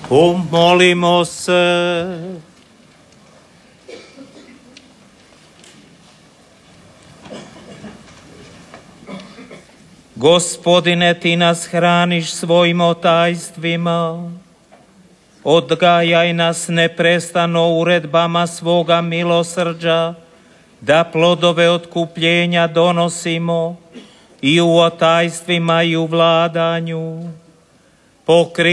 Pomolimo se. Gospodine, ti nas hraniš svojim otajstvima. Odgajaj nas neprestano uredbama svoga milosrđa, da plodove otkupljenja donosimo i u otajstvima i u vladanju. Po